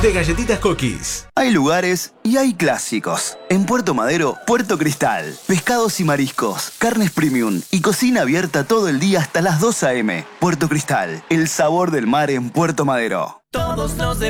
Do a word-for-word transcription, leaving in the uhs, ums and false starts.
de Galletitas Cookies. Hay lugares y hay clásicos. En Puerto Madero, Puerto Cristal. Pescados y mariscos, carnes premium y cocina abierta todo el día hasta las dos a eme. Puerto Cristal, el sabor del mar en Puerto Madero. Todos los de